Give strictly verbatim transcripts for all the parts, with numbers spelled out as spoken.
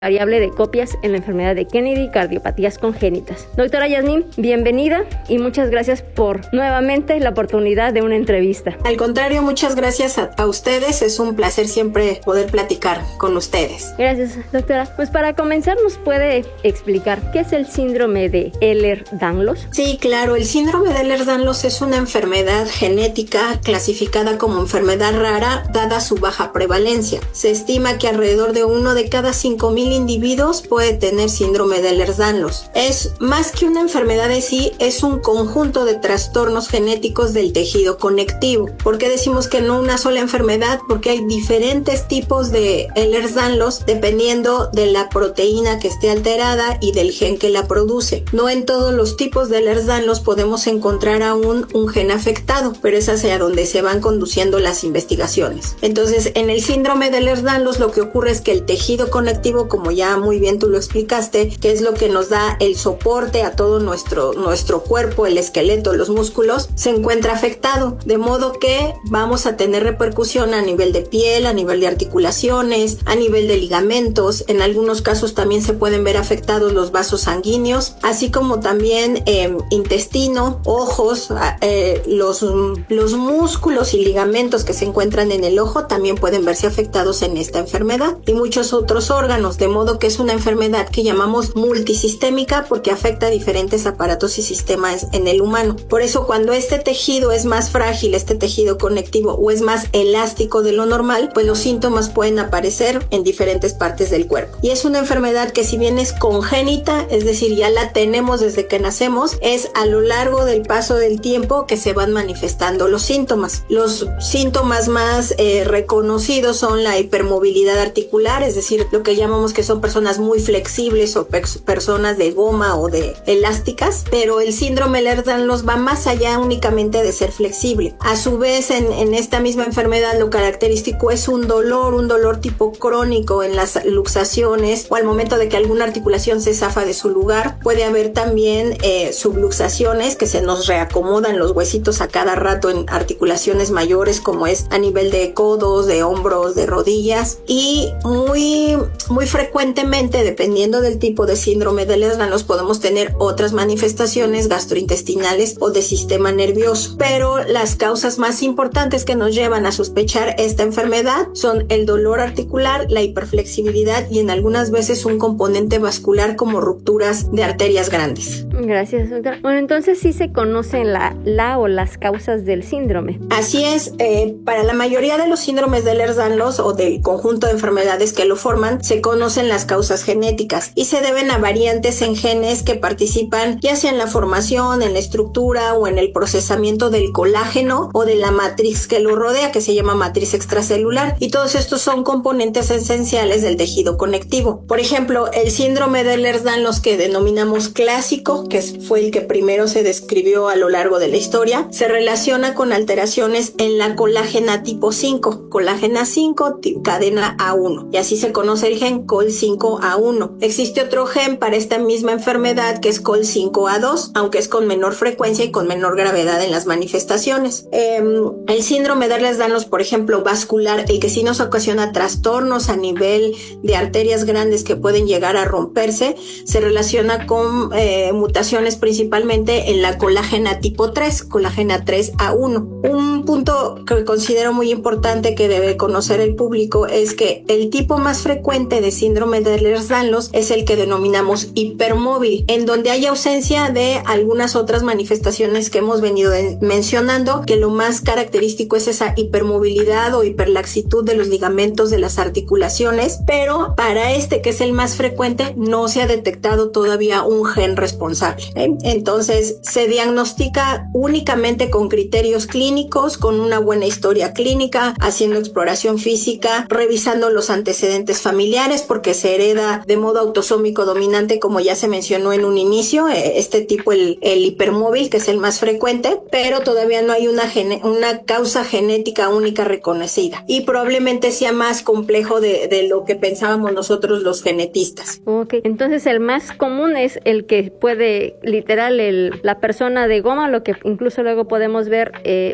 variable de copias en la enfermedad de Kennedy y cardiopatías congénitas. Doctora Yasmín, bienvenida y muchas gracias por nuevamente la oportunidad de una entrevista. Al contrario, muchas gracias a, a ustedes. Es un placer siempre poder platicar con ustedes. Gracias, doctora. Pues para comenzar, ¿nos puede explicar qué es el síndrome de Ehlers-Danlos? Sí, claro. El síndrome de Ehlers-Danlos es una enfermedad genética clasificada como enfermedad rara dada su baja prevalencia. Se estima que alrededor de uno de cada cinco mil individuos puede tener síndrome de Ehlers-Danlos. Es más que una enfermedad en sí, es un conjunto de trastornos genéticos del tejido conectivo. ¿Por qué decimos que no una sola enfermedad? Porque hay diferentes tipos de Ehlers-Danlos dependiendo de la proteína que esté alterada y del gen que la produce. No en todos los tipos de Ehlers-Danlos podemos encontrar aún un gen afectado, pero es hacia donde se van conduciendo las investigaciones. Entonces, en el síndrome de Ehlers-Danlos lo que ocurre es que el tejido conectivo, como ya muy bien tú lo explicaste, que es lo que nos da el soporte a todo nuestro, nuestro cuerpo, el esqueleto, los músculos, se encuentra afectado, de modo que vamos a tener repercusión a nivel de piel, a nivel de articulaciones, a nivel de ligamentos. En algunos casos también se pueden ver afectados los vasos sanguíneos, así como también eh, intestino, ojos, eh, los, los músculos y ligamentos que se encuentran en el ojo también pueden verse afectados en esta enfermedad, y muchos otros órganos, de modo que es una enfermedad que llamamos multisistémica porque afecta a diferentes aparatos y sistemas en el humano. Por eso, cuando este tejido es más frágil, este tejido conectivo, o es más elástico de lo normal, pues los síntomas pueden aparecer en diferentes partes del cuerpo. Y es una enfermedad que, si bien es congénita, es decir, ya la tenemos desde que nacemos, es a lo largo del paso del tiempo que se van manifestando los síntomas. Los síntomas más eh, reconocidos son la hipermovilidad articular, es decir, lo que llamamos que son personas muy flexibles o pe- personas de goma o de elásticas, pero el síndrome Ehlers-Danlos va más allá únicamente de ser flexible. A su vez, en, en esta misma enfermedad lo característico es un dolor, un dolor tipo crónico en las luxaciones, o al momento de que alguna articulación se zafa de su lugar. Puede haber también eh, subluxaciones, que se nos reacomodan los huesitos a cada rato en articulaciones mayores, como es a nivel de codos, de hombros, de rodillas, y muy Muy frecuentemente, dependiendo del tipo de síndrome de Ehlers-Danlos, podemos tener otras manifestaciones gastrointestinales o de sistema nervioso. Pero las causas más importantes que nos llevan a sospechar esta enfermedad son el dolor articular, la hiperflexibilidad y en algunas veces un componente vascular como rupturas de arterias grandes. Gracias, doctora. Bueno, entonces sí se conocen la, la o las causas del síndrome. Así es, eh, para la mayoría de los síndromes de Ehlers-Danlos o del conjunto de enfermedades que lo forman, se conocen las causas genéticas y se deben a variantes en genes que participan ya sea en la formación, en la estructura o en el procesamiento del colágeno o de la matriz que lo rodea, que se llama matriz extracelular, y todos estos son componentes esenciales del tejido conectivo. Por ejemplo, el síndrome de Ehlers-Danlos, que denominamos clásico, que fue el que primero se describió a lo largo de la historia, se relaciona con alteraciones en la colágena tipo cinco, colágena cinco, cadena A uno, y así se conoce el gen C O L cinco A uno. Existe otro gen para esta misma enfermedad que es C O L cinco A dos, aunque es con menor frecuencia y con menor gravedad en las manifestaciones. Eh, el síndrome de Ehlers-Danlos, por ejemplo, vascular, el que sí nos ocasiona trastornos a nivel de arterias grandes que pueden llegar a romperse, se relaciona con eh, mutaciones principalmente en la colágena tipo tres, colágena tres A uno. Un punto que considero muy importante que debe conocer el público es que el tipo más frecuente de síndrome de Ehlers-Danlos es el que denominamos hipermóvil, en donde hay ausencia de algunas otras manifestaciones que hemos venido de, mencionando, que lo más característico es esa hipermovilidad o hiperlaxitud de los ligamentos de las articulaciones, pero para este, que es el más frecuente, no se ha detectado todavía un gen responsable, ¿eh? Entonces se diagnostica únicamente con criterios clínicos, con una buena historia clínica, haciendo exploración física, revisando los antecedentes familiares, porque se hereda de modo autosómico dominante, como ya se mencionó en un inicio, este tipo, el, el hipermóvil, que es el más frecuente, pero todavía no hay una, gene, una causa genética única reconocida, y probablemente sea más complejo de, de lo que pensábamos nosotros los genetistas. Ok, entonces el más común es el que puede, literal, el, la persona de goma, lo que incluso luego podemos ver eh,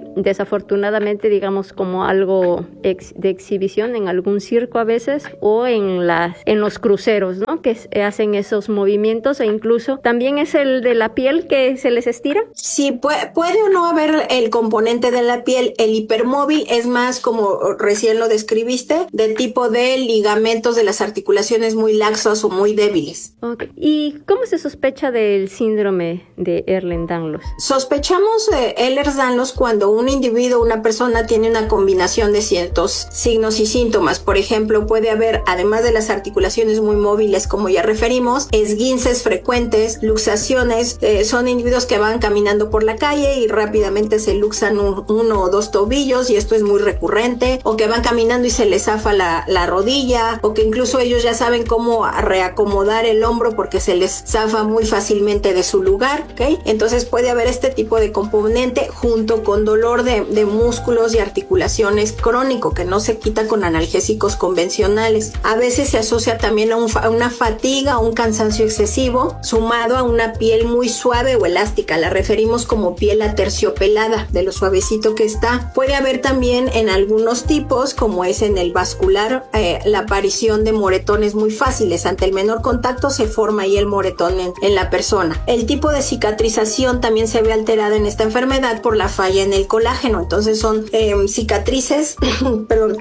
desafortunadamente, digamos, como algo ex, de exhibición en algún circo a veces, o en las las en los cruceros, ¿no? Que se hacen esos movimientos, e incluso también es el de la piel que se les estira. Sí, puede, puede o no haber el componente de la piel. El hipermóvil es más, como recién lo describiste, de tipo de ligamentos de las articulaciones muy laxos o muy débiles. Okay. ¿Y cómo se sospecha del síndrome de Ehlers-Danlos? Sospechamos de Ehlers-Danlos cuando un individuo, una persona tiene una combinación de ciertos signos y síntomas. Por ejemplo, puede haber, además de las articulaciones muy móviles, como ya referimos, esguinces frecuentes, luxaciones. Eh, son individuos que van caminando por la calle y rápidamente se luxan un, uno o dos tobillos, y esto es muy recurrente, o que van caminando y se les zafa la, la rodilla, o que incluso ellos ya saben cómo reacomodar el hombro porque se les zafa muy fácilmente de su lugar, ¿ok? Entonces puede haber este tipo de componente junto con dolor de, de músculos y articulaciones crónico que no se quita con analgésicos convencionales. A veces se asocia también a, un, a una fatiga o un cansancio excesivo sumado a una piel muy suave o elástica. La referimos como piel aterciopelada, de lo suavecito que está. Puede haber también en algunos tipos, como es en el vascular, eh, la aparición de moretones muy fáciles. Ante el menor contacto se forma ahí el moretón en, en la persona. El tipo de cicatrización también se ve alterada en esta enfermedad por la falla en el colágeno. Entonces son eh, cicatrices, perdón,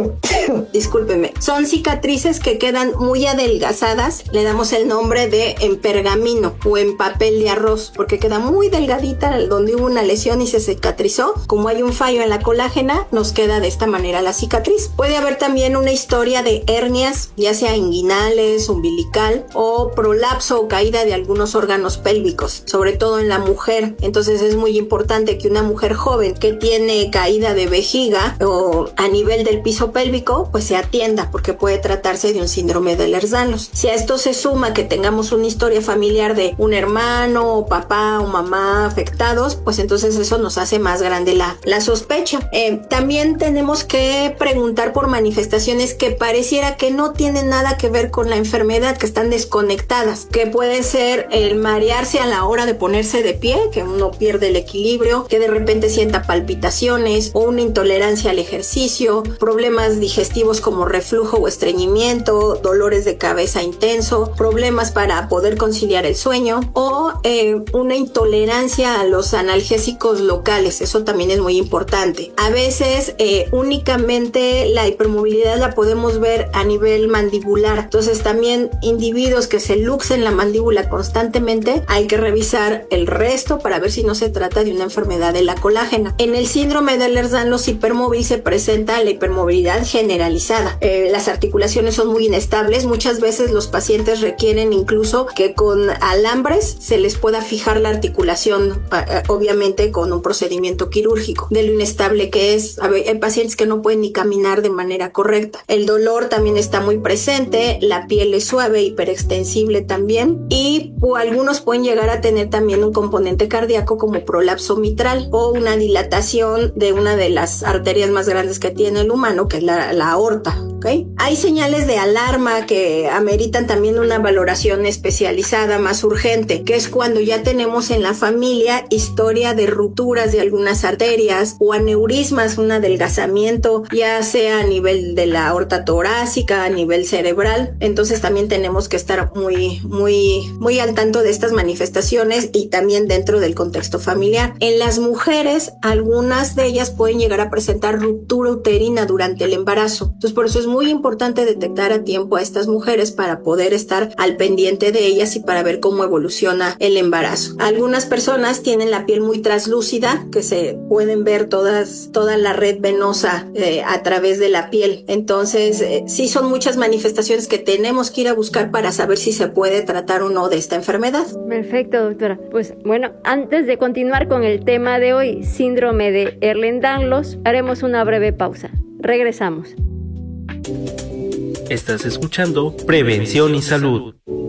discúlpeme, son cicatrices que quedan muy adelgazadas. Le damos el nombre de en pergamino o en papel de arroz, porque queda muy delgadita donde hubo una lesión y se cicatrizó. Como hay un fallo en la colágena, nos queda de esta manera la cicatriz. Puede haber también una historia de hernias, ya sea inguinales, umbilical, o prolapso o caída de algunos órganos pélvicos, sobre todo en la mujer. Entonces es muy importante que una mujer joven que tiene caída de vejiga o a nivel del piso pélvico, pues se atienda, porque puede tratarse de un síndrome de Ehlers-Danlos. Si a esto se suma que tengamos una historia familiar de un hermano, o papá o mamá afectados, pues entonces eso nos hace más grande la, la sospecha. Eh, también tenemos que preguntar por manifestaciones que pareciera que no tienen nada que ver con la enfermedad, que están desconectadas, que puede ser el marearse a la hora de ponerse de pie, que uno pierde el equilibrio, que de repente sienta palpitaciones, o una intolerancia al ejercicio, problemas digestivos como reflujo o estreñimiento, dolores de cabeza intenso, problemas para poder conciliar el sueño, o eh, una intolerancia a los analgésicos locales. Eso también es muy importante. A veces eh, únicamente la hipermovilidad la podemos ver a nivel mandibular. Entonces también individuos que se luxen la mandíbula constantemente, hay que revisar el resto para ver si no se trata de una enfermedad de la colágena. En el síndrome de Ehlers-Danlos hipermóvil se presenta la hipermovilidad generalizada. Eh, las articulaciones son muy inestables. Muchas veces los pacientes requieren incluso que con alambres se les pueda fijar la articulación, obviamente con un procedimiento quirúrgico, de lo inestable que es. Hay pacientes que no pueden ni caminar de manera correcta. El dolor también está muy presente, la piel es suave, hiperextensible también, y o algunos pueden llegar a tener también un componente cardíaco como prolapso mitral o una dilatación de una de las arterias más grandes que tiene el humano, que es la, la aorta. ¿Okay? Hay señales de alarma que ameritan también una valoración especializada más urgente, que es cuando ya tenemos en la familia historia de rupturas de algunas arterias o aneurismas, un adelgazamiento, ya sea a nivel de la aorta torácica, a nivel cerebral. Entonces también tenemos que estar muy, muy, muy al tanto de estas manifestaciones y también dentro del contexto familiar. En las mujeres, algunas de ellas pueden llegar a presentar ruptura uterina durante el embarazo. Entonces por eso es muy importante detectar a tiempo a estas mujeres para poder estar al pendiente de ellas y para ver cómo evoluciona el embarazo. Algunas personas tienen la piel muy translúcida, que se pueden ver todas, toda la red venosa eh, a través de la piel. Entonces eh, sí son muchas manifestaciones que tenemos que ir a buscar para saber si se puede tratar o no de esta enfermedad. Perfecto, doctora. Pues bueno, antes de continuar con el tema de hoy, síndrome de Ehlers-Danlos, haremos una breve pausa. Regresamos. Estás escuchando Prevención y Salud.